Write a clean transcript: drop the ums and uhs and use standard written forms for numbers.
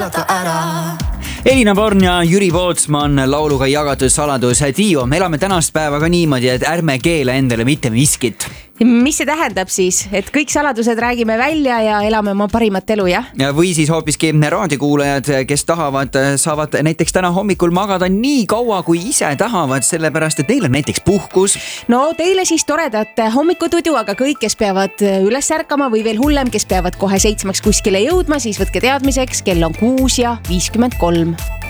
Elina Born ja Jüri Pootsman lauluga jagatud saladus. Tiio, me elame tänast päeva ka niimoodi, et ärme keele endale mitte miskit. Mis see tähendab siis? Et kõik saladused räägime välja ja elame oma parimat elu, jah? Või siis hoopiski raadiokuulajad, kes tahavad, saavad näiteks täna hommikul magada nii kaua, kui ise tahavad, sellepärast, et teil on näiteks puhkus. No teile siis toredat hommikutudu, aga kõik, kes peavad üles ärkama või veel hullem, kes peavad kohe 7 kuskile jõudma, siis võtke teadmiseks, kell on 6:53.